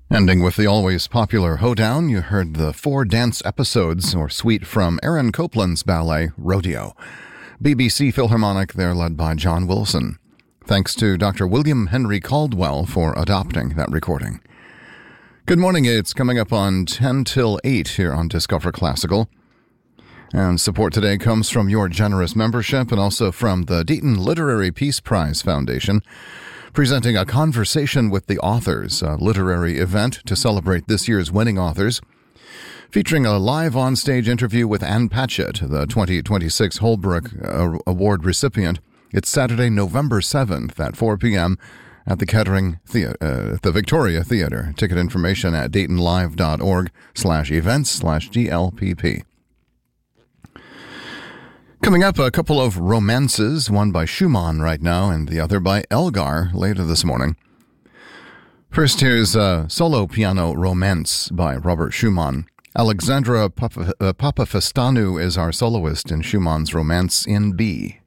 Ending with the always popular Hoedown, you heard the 4 dance episodes, or suite, from Aaron Copland's ballet, Rodeo. BBC Philharmonic, they're led by John Wilson. Thanks to Dr. William Henry Caldwell for adopting that recording. Good morning, it's coming up on 10 till 8 here on Discover Classical. And support today comes from your generous membership and also from the Deaton Literary Peace Prize Foundation, presenting a Conversation with the Authors, a literary event to celebrate this year's winning authors, featuring a live on-stage interview with Ann Patchett, the 2026 Holbrook Award recipient. It's Saturday, November 7th at 4 p.m. at the Kettering the Victoria Theatre. Ticket information at daytonlive.org/events/DLPP. Coming up, a couple of romances, one by Schumann right now and the other by Elgar later this morning. First, here's a solo piano romance by Robert Schumann. Alexandra Papafestanou is our soloist in Schumann's Romance in B.